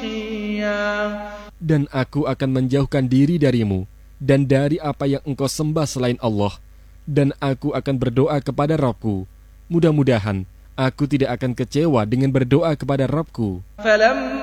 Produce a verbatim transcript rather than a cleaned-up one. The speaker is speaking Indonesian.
صحيا. Dan aku akan menjauhkan diri darimu dan dari apa yang engkau sembah selain Allah, dan aku akan berdoa kepada Rabbku. Mudah-mudahan aku tidak akan kecewa dengan berdoa kepada Rabbku.